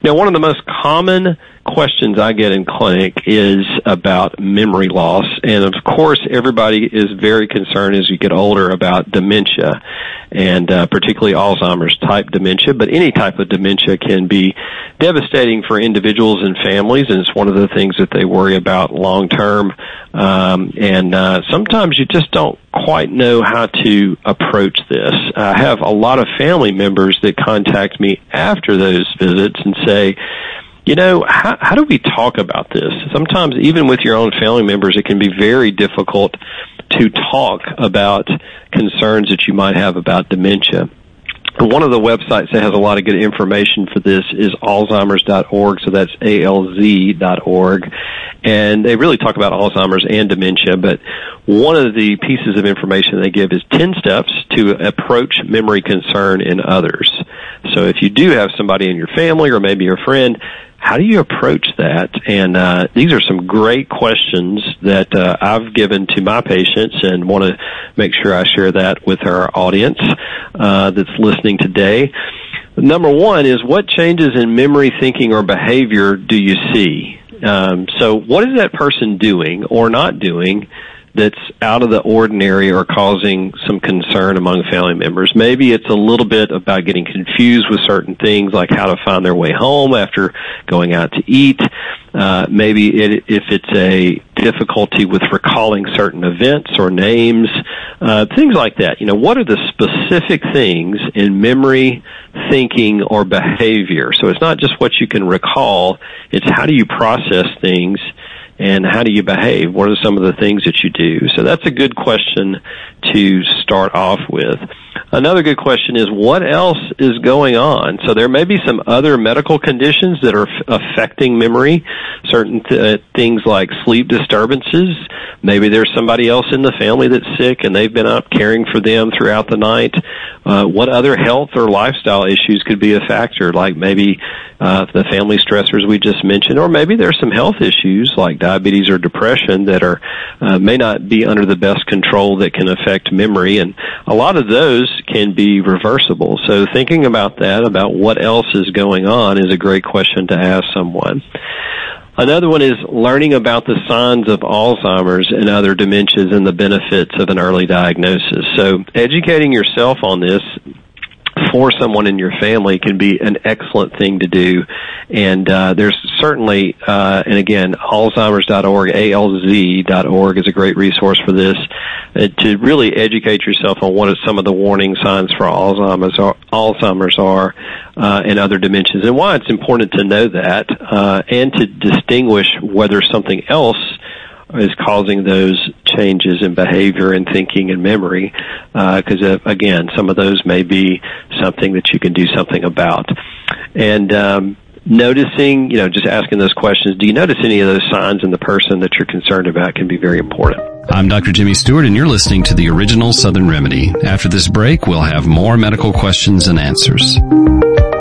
Now, one of the most common questions I get in clinic is about memory loss. And of course, everybody is very concerned as you get older about dementia, and particularly Alzheimer's type dementia. But any type of dementia can be devastating for individuals and families, and it's one of the things that they worry about long term. Sometimes you just don't quite know how to approach this. I have a lot of family members that contact me after those visits and say, how do we talk about this? Sometimes even with your own family members, it can be very difficult to talk about concerns that you might have about dementia. One of the websites that has a lot of good information for this is Alzheimer's.org, so that's ALZ.org. And they really talk about Alzheimer's and dementia, but one of the pieces of information they give is 10 steps to approach memory concern in others. So if you do have somebody in your family or maybe your friend, how do you approach that? And these are some great questions that I've given to my patients and want to make sure I share that with our audience that's listening today. Number one is, what changes in memory, thinking, or behavior do you see? So what is that person doing or not doing that's out of the ordinary or causing some concern among family members? Maybe it's a little bit about getting confused with certain things, like how to find their way home after going out to eat. Maybe if it's a difficulty with recalling certain events or names, things like that. What are the specific things in memory, thinking, or behavior? So it's not just what you can recall, it's how do you process things and how do you behave? What are some of the things that you do? So that's a good question to start off with. Another good question is, what else is going on? So there may be some other medical conditions that are affecting memory, certain things like sleep disturbances. Maybe there's somebody else in the family that's sick and they've been up caring for them throughout the night. What other health or lifestyle issues could be a factor, like maybe the family stressors we just mentioned, or maybe there's some health issues like diabetes or depression that are may not be under the best control that can affect memory, and a lot of those can be reversible. So thinking about that, about what else is going on, is a great question to ask someone. Another one is learning about the signs of Alzheimer's and other dementias and the benefits of an early diagnosis. So educating yourself on this for someone in your family can be an excellent thing to do. And there's certainly, and again, Alzheimer's.org, ALZ.org is a great resource for this, to really educate yourself on what some of the warning signs for Alzheimer's are and other dementias, and why it's important to know that, and to distinguish whether something else is causing those changes in behavior and thinking and memory, because again, some of those may be something that you can do something about. And noticing, just asking those questions, do you notice any of those signs in the person that you're concerned about, can be very important. I'm Dr. Jimmy Stewart, and you're listening to The Original Southern Remedy. After this break, we'll have more medical questions and answers.